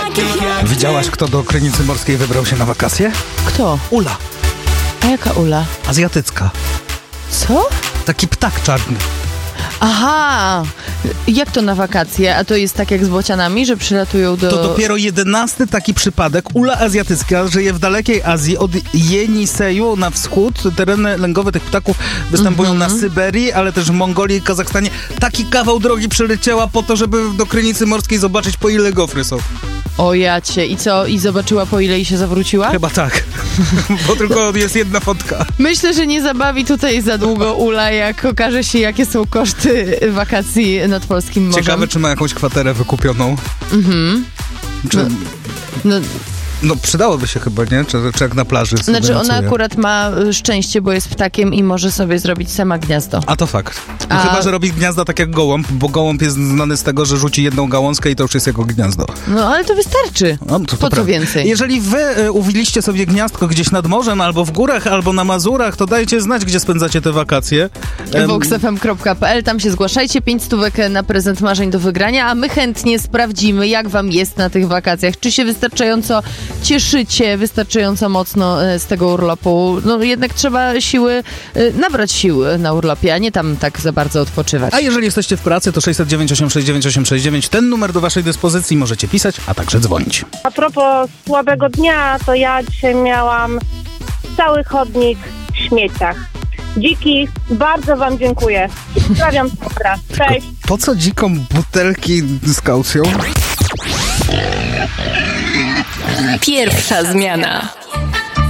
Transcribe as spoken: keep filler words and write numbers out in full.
Widziałaś, kto do Krynicy Morskiej wybrał się na wakacje? Kto? Ula. A jaka Ula? Azjatycka. Co? Taki ptak czarny. Aha! Jak to na wakacje? A to jest tak jak z bocianami, że przylatują do... To dopiero jedenasty taki przypadek. Ula azjatycka żyje w dalekiej Azji, od Jeniseju na wschód. Tereny lęgowe tych ptaków występują mm-hmm. na Syberii, ale też w Mongolii i Kazachstanie. Taki kawał drogi przeleciała po to, żeby do Krynicy Morskiej zobaczyć, po ile gofry są. O jacie. I co? I zobaczyła, po ile i się zawróciła? Chyba tak. Bo tylko jest jedna fotka. Myślę, że nie zabawi tutaj za długo Ula, jak okaże się, jakie są koszty wakacji nad polskim morzem. Ciekawe, czy ma jakąś kwaterę wykupioną. Mhm. Czy... No, no. No przydałoby się chyba, nie? Czy, czy jak na plaży sobie Znaczy ona nocuje. akurat ma szczęście, bo jest ptakiem i może sobie zrobić sama gniazdo. A to fakt. No A... Chyba, że robi gniazda tak jak gołąb, bo gołąb jest znany z tego, że rzuci jedną gałązkę i to już jest jego gniazdo. No ale to wystarczy. No, to, to po co prawda. więcej? Jeżeli wy e, uwiliście sobie gniazdko gdzieś nad morzem, albo w górach, albo na Mazurach, to dajcie znać, gdzie spędzacie te wakacje. Um... vox f m kropka p l, tam się zgłaszajcie, pięć stówek na prezent marzeń do wygrania, a my chętnie sprawdzimy, jak wam jest na tych wakacjach. Czy się wystarczająco cieszycie, wystarczająco mocno z tego urlopu. No jednak trzeba siły, nabrać siły na urlopie, a nie tam tak za bardzo odpoczywać. A jeżeli jesteście w pracy, to sześć dziewięć osiem sześć dziewięć osiem sześć dziewięć, ten numer do waszej dyspozycji, możecie pisać, a także dzwonić. A propos słabego dnia, to ja dzisiaj miałam cały chodnik w śmieciach. Dziki, bardzo wam dziękuję. Pozdrawiam teraz. Cześć. Po co dzikom butelki z kaucją? Pierwsza zmiana.